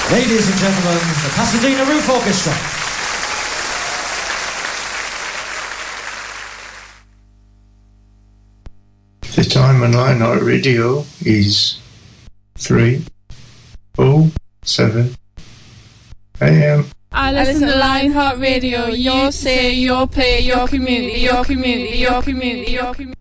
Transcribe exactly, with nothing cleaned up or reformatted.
Ladies and gentlemen, the Pasadena Roof Orchestra. The time on Lionheart Radio is three oh seven a.m. I listen to Lionheart Radio. Your say, your play, your community, your community, your community, your community.